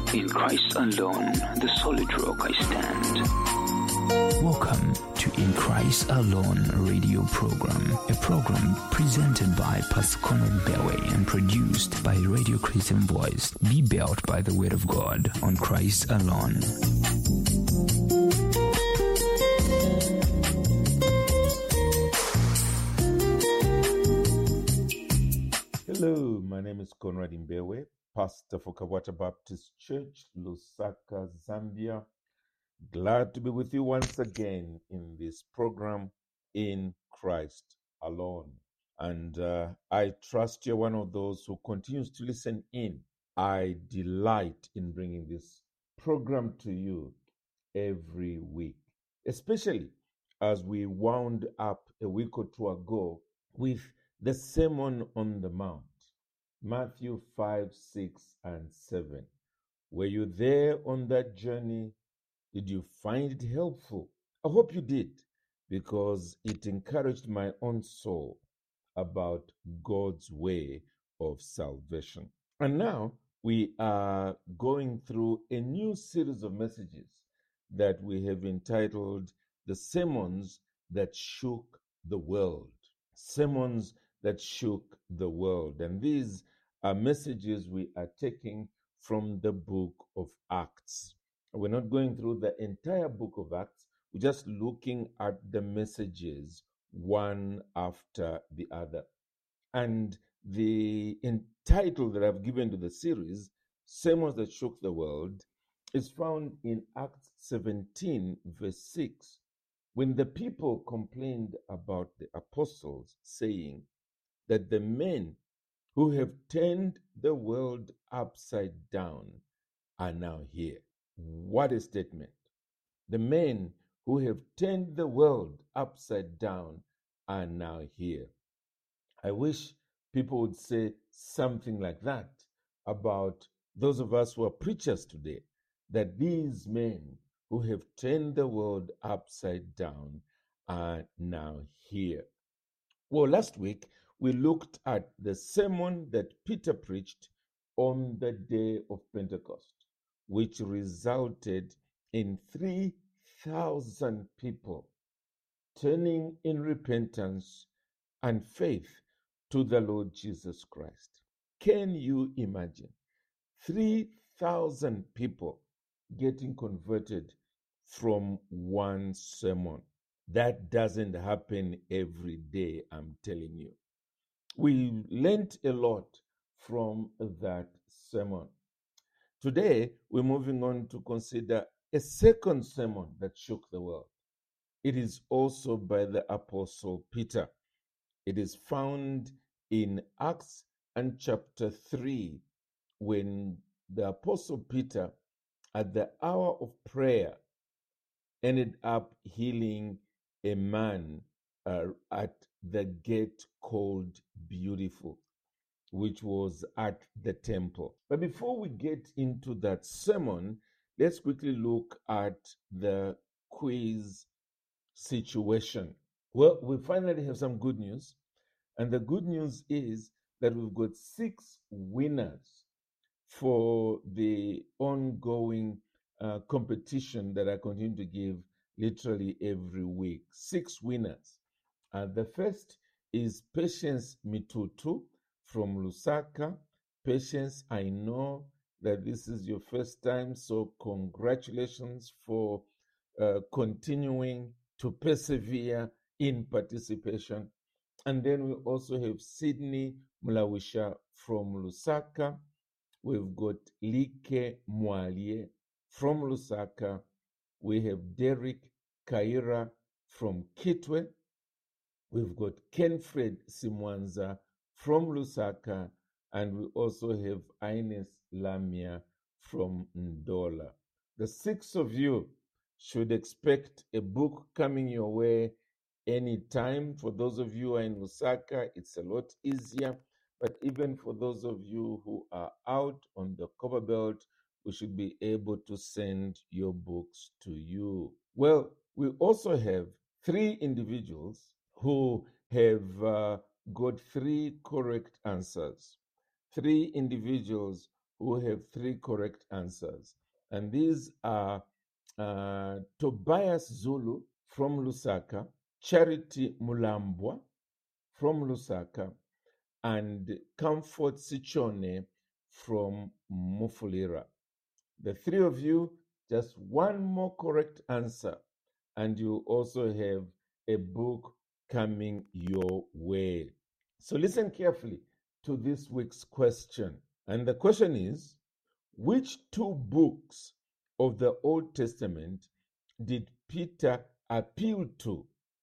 In Christ alone, the solid rock I stand. Welcome to In Christ Alone radio program, a program presented by Pastor Conrad Bewe and produced by Radio Christian Voice. Be built by the Word of God on Christ alone. Hello, my name is Conrad Mbewe, pastor for Kawata Baptist Church, Lusaka, Zambia. Glad to be with you once again in this program, In Christ Alone. And I trust you're one of those who continues to listen in. I delight in bringing this program to you every week, especially as we wound up a week or two ago with the Sermon on the Mount, Matthew 5, 6, and 7. Were you there on that journey? Did you find it helpful? I hope you did, because it encouraged my own soul about God's way of salvation. And now we are going through a new series of messages that we have entitled The Sermons That Shook the World. Sermons that shook the world. And these are messages we are taking from the book of Acts. We're not going through the entire book of Acts. We're just looking at the messages one after the other. And the title that I've given to the series, Sermons That Shook the World, is found in Acts 17, verse 6. When the people complained about the apostles, saying that the men who have turned the world upside down are now here. What a statement. The men who have turned the world upside down are now here. I wish people would say something like that about those of us who are preachers today, that these men who have turned the world upside down are now here. Well, last week we looked at the sermon that Peter preached on the day of Pentecost, which resulted in 3,000 people turning in repentance and faith to the Lord Jesus Christ. Can you imagine 3,000 people getting converted from one sermon? That doesn't happen every day, I'm telling you. We learned a lot from that sermon. Today, we're moving on to consider a second sermon that shook the world. It is also by the Apostle Peter. It is found in Acts and chapter 3, when the Apostle Peter, at the hour of prayer, ended up healing a man at the gate called Beautiful, which was at the temple. But before we get into that sermon, let's quickly look at the quiz situation. Well, we finally have some good news. And the good news is that we've got 6 winners for the ongoing competition that I continue to give literally every week. 6 winners. The first is Patience Mitutu from Lusaka. Patience, I know that this is your first time, so congratulations for continuing to persevere in participation. And then we also have Sydney Mulawisha from Lusaka. We've got Like Mwalie from Lusaka. We have Derek Kaira from Kitwe. We've got Kenfred Simwanza from Lusaka. And we also have Ines Lamia from Ndola. The 6 of you should expect a book coming your way anytime. For those of you who are in Lusaka, it's a lot easier. But even for those of you who are out on the Copper Belt, we should be able to send your books to you. Well, we also have 3 individuals who have got 3 correct answers. 3 individuals who have 3 correct answers. And these are Tobias Zulu from Lusaka, Charity Mulambwa from Lusaka, and Comfort Sichone from Mufulira. The 3 of you, just one more correct answer, and you also have a book coming your way. So listen carefully to this week's question. And the question is, which 2 books of the Old Testament did Peter appeal to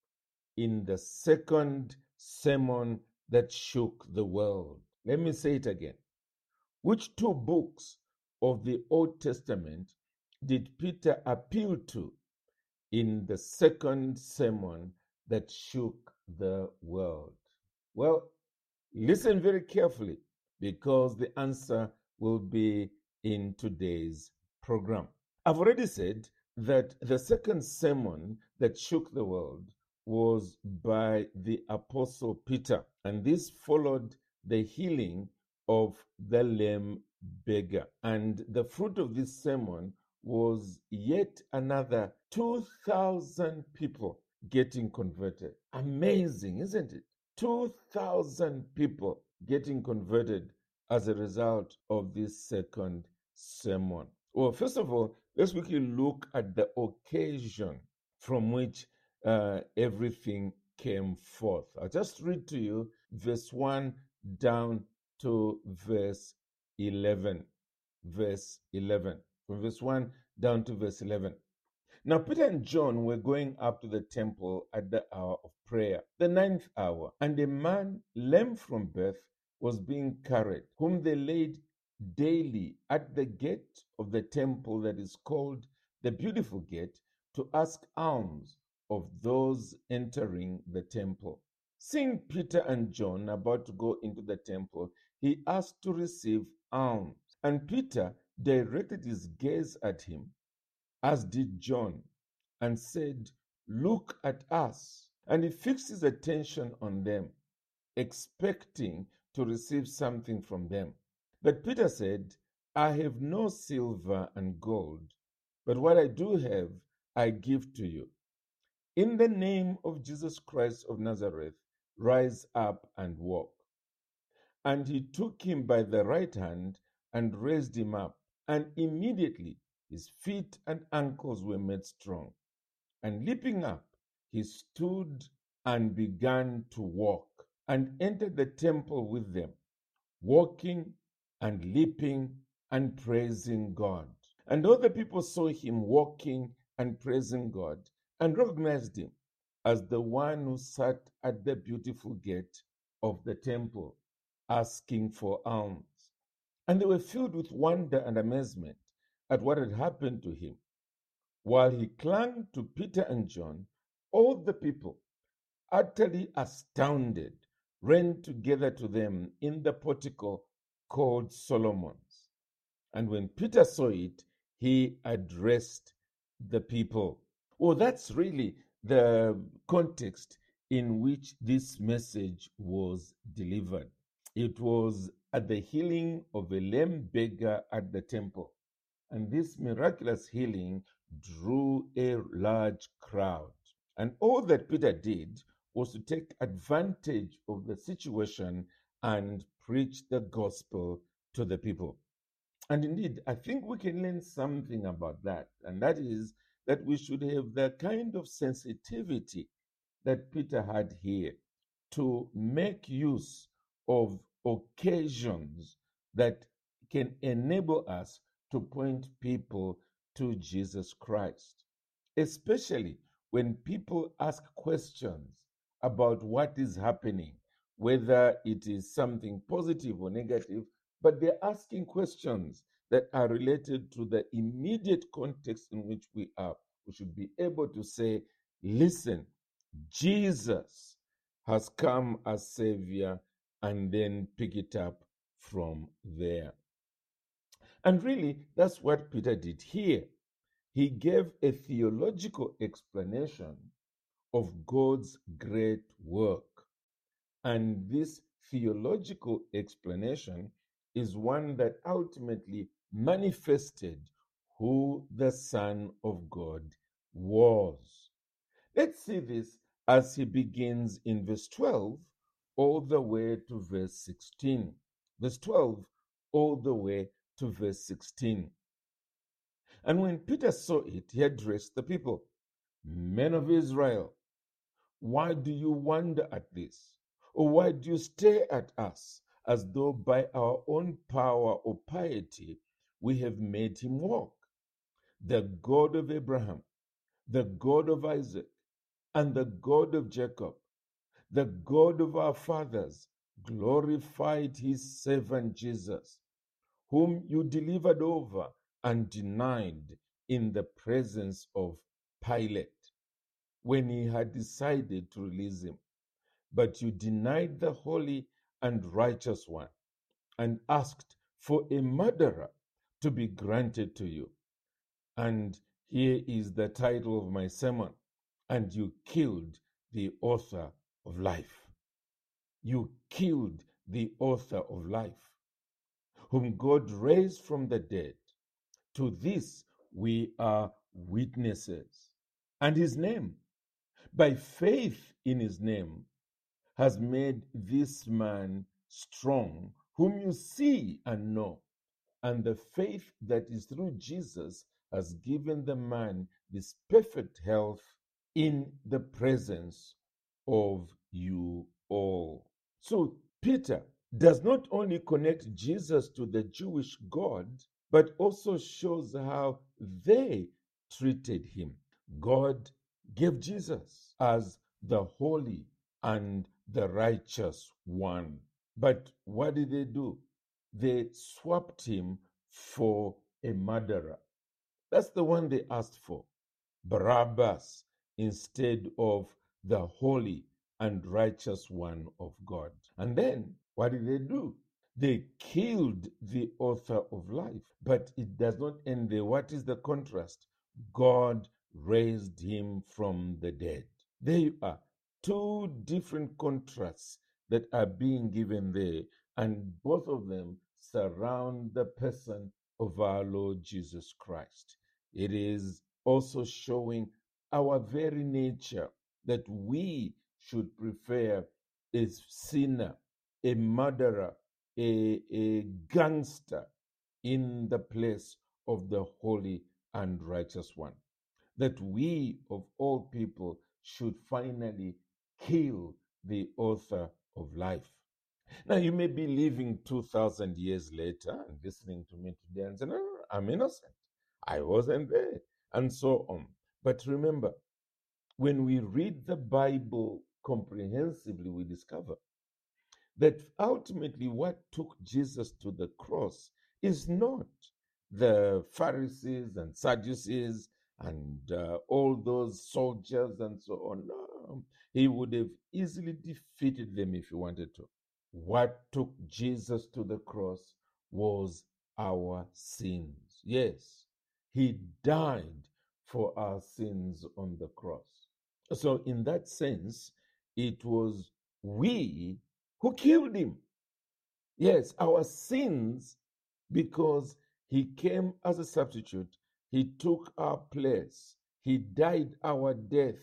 in the second sermon that shook the world? Let me say it again. Which 2 books of the Old Testament did Peter appeal to in the second sermon that shook the world? Well, listen very carefully, because the answer will be in today's program. I've already said that the second sermon that shook the world was by the Apostle Peter, and this followed the healing of the lame beggar. And the fruit of this sermon was yet another 2,000 people getting converted. Amazing, isn't it? 2,000 people getting converted as a result of this second sermon. Well, first of all, let's quickly look at the occasion from which everything came forth. I'll just read to you verse 1 down to verse 11. Verse 11. From verse 1 down to verse 11. Now Peter and John were going up to the temple at the hour of prayer, the 9th hour, and a man lame from birth was being carried, whom they laid daily at the gate of the temple that is called the Beautiful Gate, to ask alms of those entering the temple. Seeing Peter and John about to go into the temple, he asked to receive alms. And Peter directed his gaze at him, as did John, and said, "Look at us." And he fixed his attention on them, expecting to receive something from them. But Peter said, "I have no silver and gold, but what I do have, I give to you. In the name of Jesus Christ of Nazareth, rise up and walk." And he took him by the right hand and raised him up, and immediately his feet and ankles were made strong. And leaping up, he stood and began to walk, and entered the temple with them, walking and leaping and praising God. And all the people saw him walking and praising God, and recognized him as the one who sat at the beautiful gate of the temple, asking for alms. And they were filled with wonder and amazement at what had happened to him. While he clung to Peter and John, all the people, utterly astounded, ran together to them in the portico called Solomon's. And when Peter saw it, he addressed the people. Well, that's really the context in which this message was delivered. It was at the healing of a lame beggar at the temple. And this miraculous healing drew a large crowd. And all that Peter did was to take advantage of the situation and preach the gospel to the people. And indeed, I think we can learn something about that. And that is that we should have the kind of sensitivity that Peter had here to make use of occasions that can enable us to point people to Jesus Christ, especially when people ask questions about what is happening, whether it is something positive or negative, but they're asking questions that are related to the immediate context in which we are. We should be able to say, listen, Jesus has come as Savior, and then pick it up from there. And really, that's what Peter did here. He gave a theological explanation of God's great work. And this theological explanation is one that ultimately manifested who the Son of God was. Let's see this as he begins in verse 12 all the way to verse 16. Verse 12 all the way to verse 16. And when Peter saw it, he addressed the people. Men of Israel, why do you wonder at this? Or why do you stare at us as though by our own power or piety we have made him walk? The God of Abraham, the God of Isaac, and the God of Jacob, the God of our fathers, glorified his servant Jesus, whom you delivered over and denied in the presence of Pilate when he had decided to release him. But you denied the holy and righteous one and asked for a murderer to be granted to you. And here is the title of my sermon. And you killed the author of life. You killed the author of life, whom God raised from the dead. To this we are witnesses. And his name, by faith in his name, has made this man strong, whom you see and know. And the faith that is through Jesus has given the man this perfect health in the presence of you all. So Peter does not only connect Jesus to the Jewish God, but also shows how they treated him. God gave Jesus as the holy and the righteous one. But what did they do? They swapped him for a murderer. That's the one they asked for, Barabbas, instead of the holy and righteous one of God. And then what did they do? They killed the author of life. But it does not end there. What is the contrast? God raised him from the dead. There you are. Two different contrasts that are being given there, and both of them surround the person of our Lord Jesus Christ. It is also showing our very nature that we should prefer a sinner, a murderer, a gangster in the place of the holy and righteous one. That we, of all people, should finally kill the author of life. Now, you may be living 2,000 years later and listening to me today and saying, no, I'm innocent. I wasn't there, and so on. But remember, when we read the Bible comprehensively, we discover that ultimately what took Jesus to the cross is not the Pharisees and Sadducees and all those soldiers and so on. No, he would have easily defeated them if he wanted to. What took Jesus to the cross was our sins. Yes, he died for our sins on the cross. So, in that sense, it was we who killed him. Yes, our sins, because he came as a substitute. He took our place. He died our death.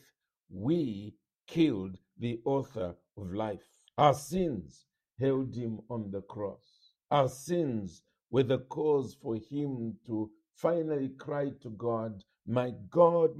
We killed the author of life. Our sins held him on the cross. Our sins were the cause for him to finally cry to God, my God,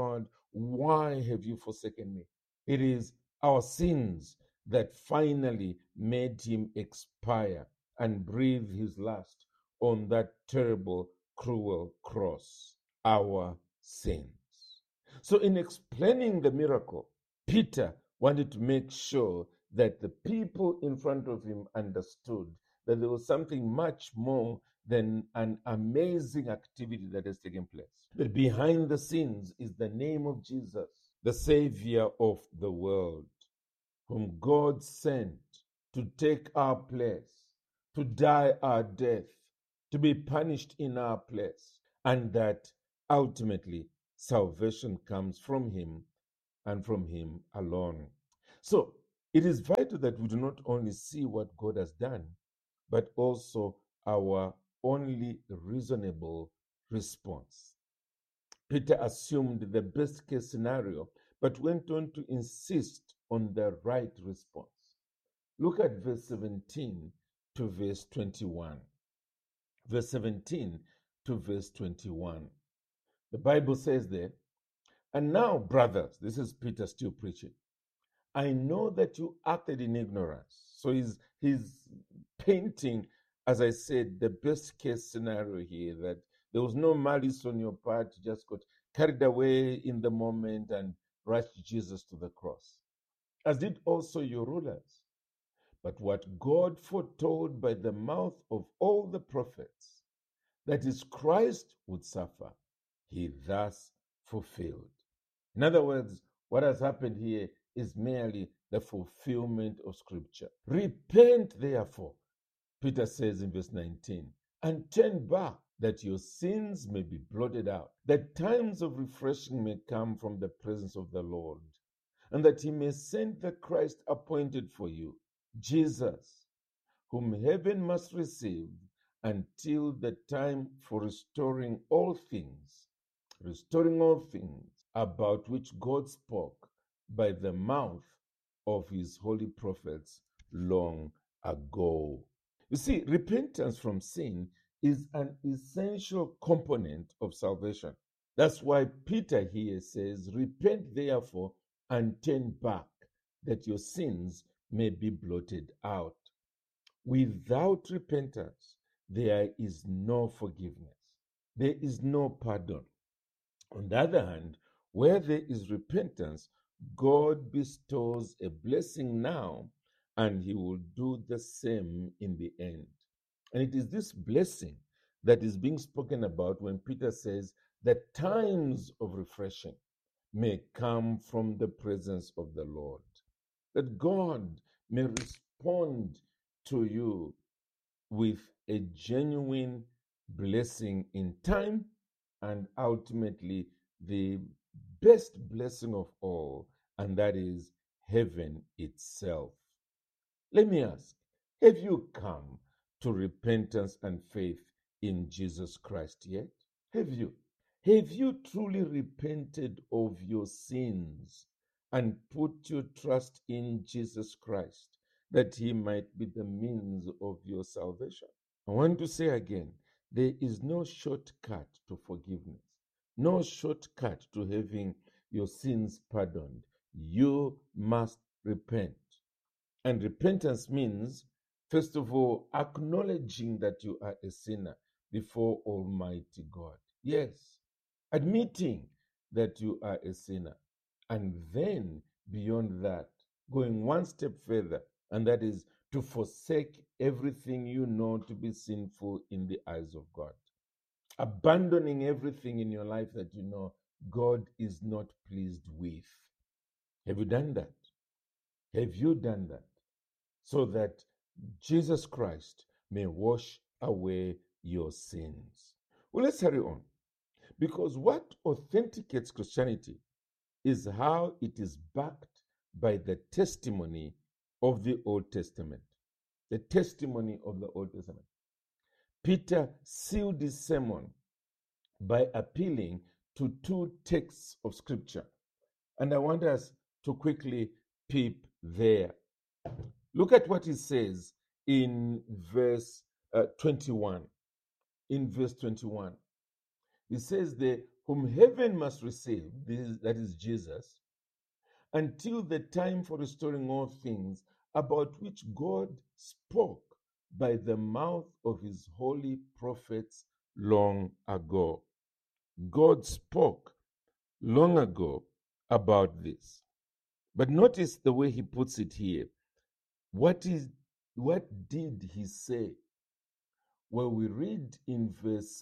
why have you forsaken me? It is our sins that finally made him expire and breathe his last on that terrible, cruel cross. Our sins. So, in explaining the miracle, Peter wanted to make sure that the people in front of him understood that there was something much more than an amazing activity that has taken place. That behind the scenes is the name of Jesus, the Savior of the world, whom God sent to take our place, to die our death, to be punished in our place, and that ultimately salvation comes from him and from him alone. So it is vital that we do not only see what God has done, but also our only reasonable response. Peter assumed the best case scenario, but went on to insist on the right response. Look at verse 17 to verse 21. Verse 17 to verse 21. The Bible says there, "And now, brothers," this is Peter still preaching, "I know that you acted in ignorance." So he's painting, as I said, the best case scenario here, that there was no malice on your part, you just got carried away in the moment and rushed Jesus to the cross, as did also your rulers. But what God foretold by the mouth of all the prophets, that is, Christ would suffer, he thus fulfilled. In other words, what has happened here is merely the fulfillment of Scripture. "Repent, therefore," Peter says in verse 19, "and turn back, that your sins may be blotted out, that times of refreshing may come from the presence of the Lord, and that he may send the Christ appointed for you, Jesus, whom heaven must receive until the time for restoring all things, about which God spoke by the mouth of his holy prophets long ago." You see, repentance from sin is an essential component of salvation. That's why Peter here says, "Repent therefore and turn back, that your sins may be blotted out." Without repentance, there is no forgiveness. There is no pardon. On the other hand, where there is repentance, God bestows a blessing now, and he will do the same in the end. And it is this blessing that is being spoken about when Peter says that times of refreshing may come from the presence of the Lord, that God may respond to you with a genuine blessing in time, and ultimately the best blessing of all, and that is heaven itself. Let me ask, have you come to repentance and faith in Jesus Christ yet? Have you? Have you truly repented of your sins and put your trust in Jesus Christ, that he might be the means of your salvation? I want to say again, there is no shortcut to forgiveness, no shortcut to having your sins pardoned. You must repent. And repentance means, first of all, acknowledging that you are a sinner before Almighty God. Yes, admitting that you are a sinner. And then, beyond that, going one step further, and that is to forsake everything you know to be sinful in the eyes of God. Abandoning everything in your life that you know God is not pleased with. Have you done that? Have you done that? So that Jesus Christ may wash away your sins. Well, let's hurry on. Because what authenticates Christianity is how it is backed by the testimony of the Old Testament. The testimony of the Old Testament. Peter sealed his sermon by appealing to two texts of Scripture. And I want us to quickly peep there. Look at what he says in verse 21. In verse 21, he says there, "Whom heaven must receive," that is Jesus, "until the time for restoring all things, about which God spoke by the mouth of his holy prophets long ago." God spoke long ago about this. But notice the way he puts it here. What did he say? Well, we read in verse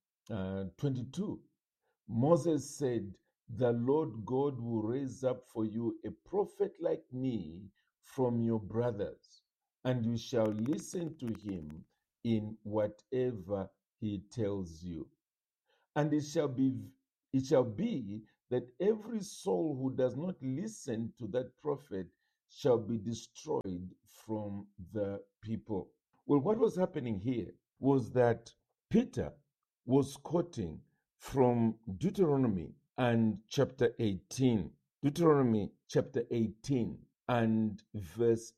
22, Moses said, "The Lord God will raise up for you a prophet like me from your brothers, and you shall listen to him in whatever he tells you. And it shall be that every soul who does not listen to that prophet shall be destroyed from the people." Well, what was happening here was that Peter was quoting from Deuteronomy and chapter 18. Deuteronomy chapter 18 and verse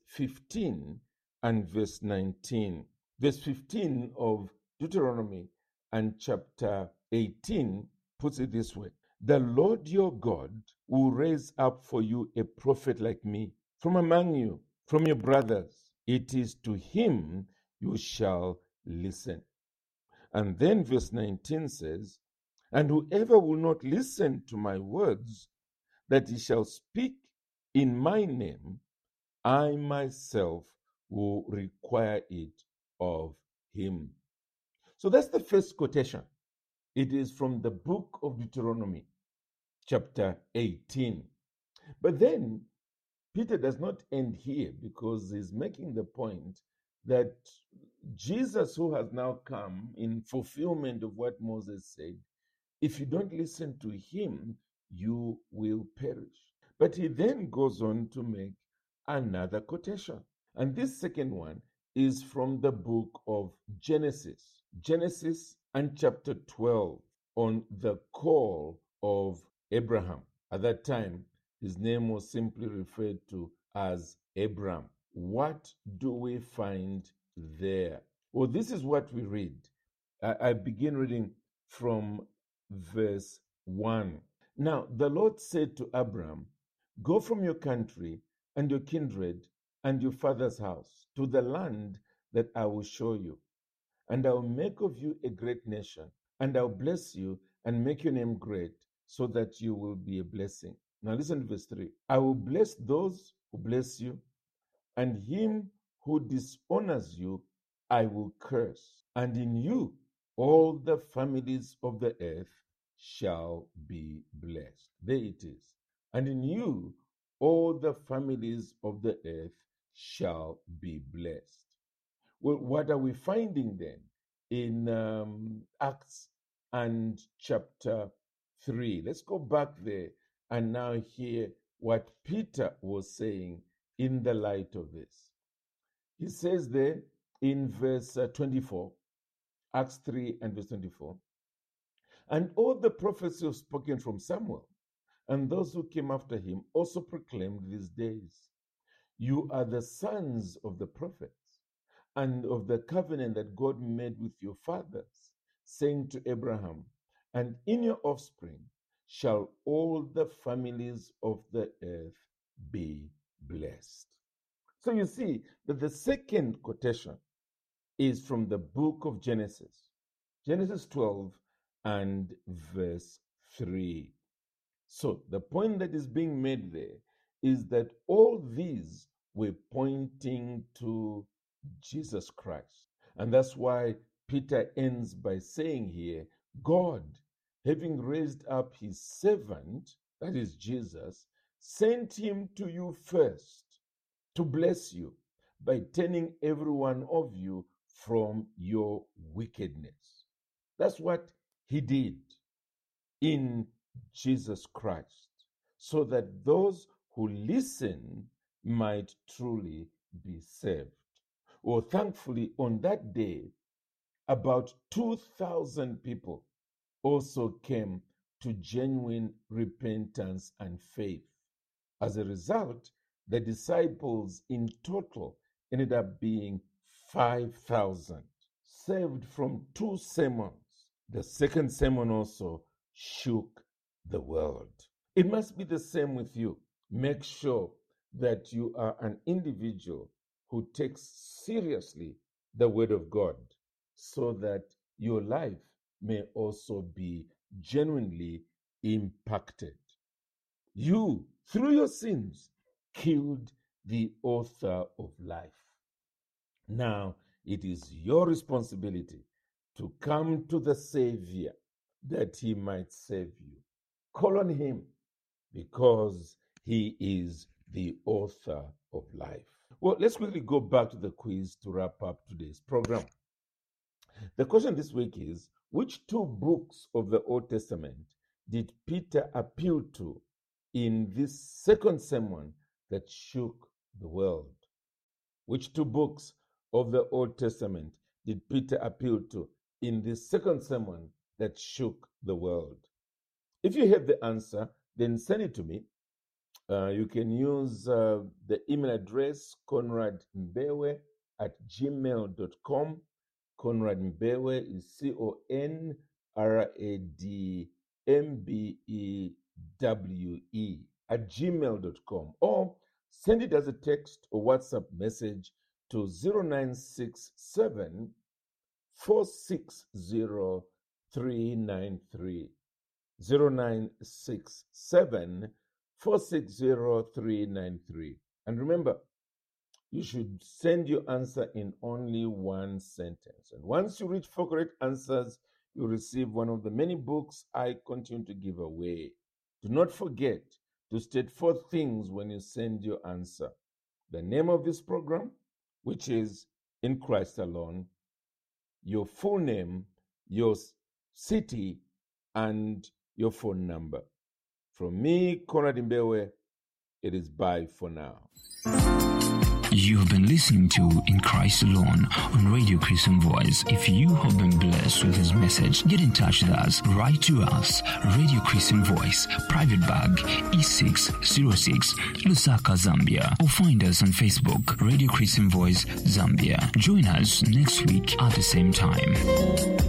15 and verse 19. Verse 15 of Deuteronomy and chapter 18 puts it this way: the Lord your God will raise up for you a prophet like me from among you, from your brothers. It is to him you shall listen. And then verse 19 says, and whoever will not listen to my words that he shall speak in my name, I myself will require it of him. So that's the first quotation. It is from the book of Deuteronomy, chapter 18. But then Peter does not end here, because he's making the point that Jesus, who has now come in fulfillment of what Moses said, if you don't listen to him, you will perish. But he then goes on to make another quotation. And this second one is from the book of Genesis. Genesis and chapter 12, on the call of Abraham. At that time, his name was simply referred to as Abram. What do we find there? Well, this is what we read. I begin reading from verse 1. Now, the Lord said to Abram, go from your country and your kindred and your father's house to the land that I will show you. And I will make of you a great nation, and I'll bless you and make your name great, so that you will be a blessing. Now listen to verse 3. I will bless those who bless you, and him who dishonors you I will curse. And in you all the families of the earth shall be blessed. There it is. And in you all the families of the earth shall be blessed. Well, what are we finding then in Acts and chapter 3? Let's go back there and now hear what Peter was saying in the light of this. He says there in verse 24, Acts 3 and verse 24, and all the prophets who have spoken from Samuel and those who came after him also proclaimed these days, you are the sons of the prophets and of the covenant that God made with your fathers, saying to Abraham, and in your offspring shall all the families of the earth be blessed. So you see that the second quotation is from the book of Genesis, Genesis 12 and verse 3. So the point that is being made there is that all these were pointing to Jesus Christ. And that's why Peter ends by saying here, God, having raised up his servant, that is Jesus, sent him to you first to bless you by turning every one of you from your wickedness. That's what he did in Jesus Christ, so that those who listen might truly be saved. Well, thankfully, on that day, about 2,000 people also came to genuine repentance and faith. As a result, the disciples in total ended up being 5,000, saved from 2 sermons. The second sermon also shook the world. It must be the same with you. Make sure that you are an individual who takes seriously the Word of God, so that your life may also be genuinely impacted. You, through your sins, killed the author of life. Now it is your responsibility to come to the Savior that he might save you. Call on him, because he is the author of life. Well, let's quickly go back to the quiz to wrap up today's program. The question this week is, which 2 books of the Old Testament did Peter appeal to in this second sermon that shook the world? Which 2 books of the Old Testament did Peter appeal to in the second sermon that shook the world? If you have the answer, then send it to me. You can use the email address conradmbewe@gmail.com. Conrad Mbewe is CONRADMBEWE @gmail.com, or send it as a text or WhatsApp message to 0967 460 393. 0967 460 393. And remember, you should send your answer in only one sentence. And once you reach 4 correct answers, you'll receive one of the many books I continue to give away. Do not forget to state 4 things when you send your answer: the name of this program, which is In Christ Alone, your full name, your city, and your phone number. From me, Conrad Mbewe, it is bye for now. You have been listening to In Christ Alone on Radio Christian Voice. If you have been blessed with this message, get in touch with us. Write to us, Radio Christian Voice, Private Bag, E606, Lusaka, Zambia. Or find us on Facebook, Radio Christian Voice, Zambia. Join us next week at the same time.